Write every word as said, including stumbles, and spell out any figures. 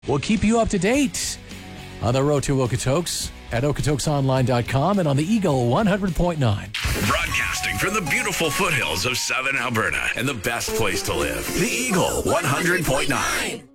We'll keep you up to date on the road to Okotoks at okotoks online dot com and on the Eagle one hundred point nine. Broadcasting from the beautiful foothills of southern Alberta and the best place to live, the Eagle one hundred point nine.